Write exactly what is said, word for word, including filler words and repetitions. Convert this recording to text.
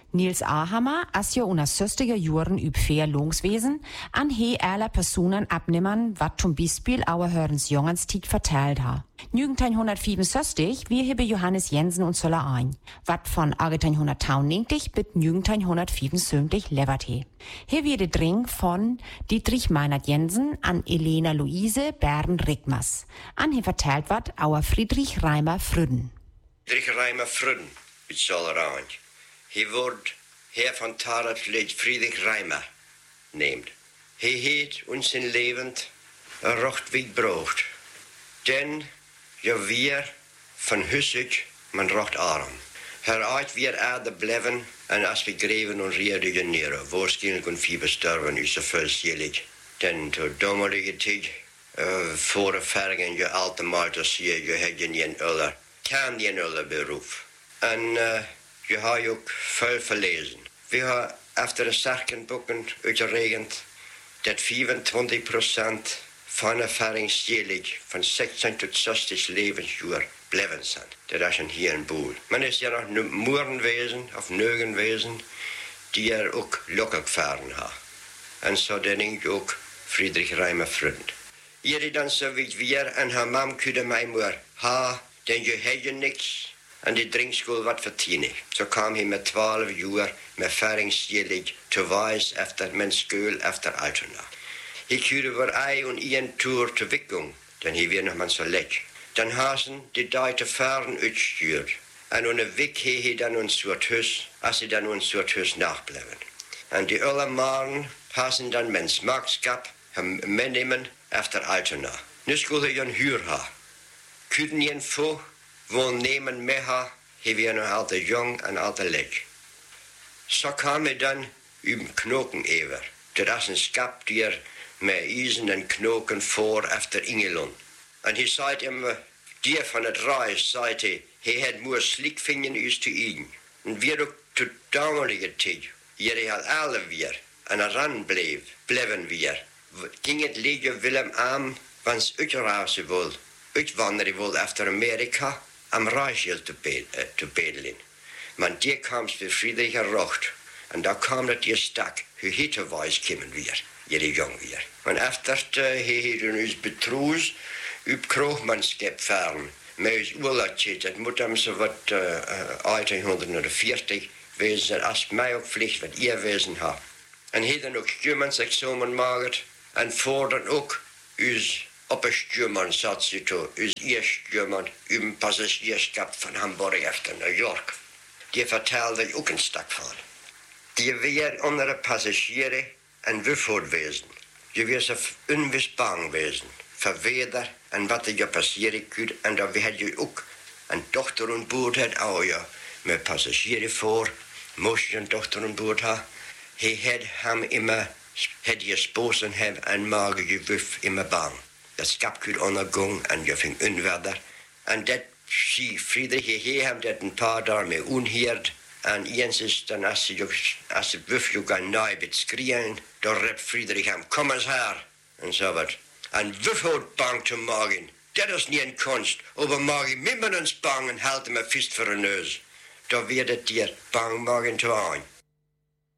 Niels Ahammer, as jo una zestig Juren üb Verlungswesen, an he alle Personen abnimmern, wat zum Beispiel auer Hörens Jongenstieg verteilt ha. neunzehnhundertvierundsechzig wir hebe Johannes Jensen und Zoller ein, wat von achtzehnhundertneunundneunzig bis neunzehnhundertvierundsiebzig levert he. Hier wird der Dring von Dietrich Meinert Jensen an Elena Luise Bern Rickmers. An he verteilt wat auer Friedrich Reimer Früden. Friedrich Reimer Früden, mit Zoller ein. He wordt Herr von Tarat Friedrich Reimer nehmt. He heet uns in levend rocht wie braucht. Denn ja wir von Hüssig man rocht arm. Heruit wir Erde bleven en als we greven und rieden generen. Waarschijnlijk und viel bestorven is so veelzijlig. Denn to damalige tijd uh, voor de vergen je altijd te zien je had je niet uller. Kan je uller beroep. En uh, je hebt ook veel verlezen. We hebben efter de sterkenboeken uitgerekend dat vierentwintig procent van de ervaringsjelig van zestien tot zestig levensjaar blijven zijn. Dat is een hier een boel. Maar er is ja nog moeren wezen of neugen wezen die er ook lokkelijk varen hebben. En zo denk ik ook Friedrich Reimer Früden. Jullie dan zo wie weer en haar mam kunnen mij maar ha, denn je had je niks. En die drinkschool wat verdienen. Zo kwam hij met twaalf jaar met ervaringsjelig te wijs efter mijn school efter Altona. Ik kude voor ei en een tour te wikking, dan hij weer nog maar zo lek. Dan hazen die daar te varen uitstuurt. En onder wik he hij dan een soort huis, als hij dan een soort huis nachbleven. En die alle maanden hazen dan mijn smaakschap hem meenemen efter Altona. Nu skulle hij een huur ha. Kuden je een voor woon nemen mee ha, hij weer nog altijd jong en altijd lek. Zo kwam hij dan über knoken over. Dat is een schap die er met ijzen en knoken voor efter Ingelon. En hij zei hem, die van het reis, zei hij, hij had moer slikvingen is te eten. En weer ook de damalige tijd, jullie had alle weer, en eran bleef, bleven weer. Ging het liedje Willem aan, wans uitreizen wil, uitwanderen wil efter Amerika, am Reichel te, be uh, te bedelen. Maar die kwam bij Friedrich Rocht, en daar kwam dat die stak, hoe hittewijs komen weer, jullie jong weer. En efter uh, hij had ons betroos, op kroegmanschap varen, met ons oorlogje, dat moet hem zo wat uh, uh, achttienhonderdveertig wezen, als mij ook vliegt wat ihr wezen had. En hij dan ook stuurmansexamen maakt, en voor dan ook ons op een stuurman zat ze toe, ons eerste stuurman, een passagierschap van Hamburg efter New York. Die vertelde ook een stuk van. Die weer onder de passagieren en wufvoort wezen. Je weer zo onwist bang wezen. Verweder en wat er je passeren kunt. En daar had je ook een dochter aan boord had, oh ja, met passagieren voor. Moest je een dochter aan boord hebben. Hij had hem immer, had je sposen hebben en magen je wuf immer bang. Dat schap kunt ondergaan en je ving onwerder. En dat zie Friedrich, hij hem dat een paar dagen mee onheerd. En eens is dan als je, als je wuf je gaan naai schreeuwen, dan riep Friedrich hem, kom eens her. En zo wat. En wuf houdt bang te maken. Dat is niet een kunst. Aber mag ik met ons bang en haalt hem vast voor een neus. Dan werd het dir bang maken te aan.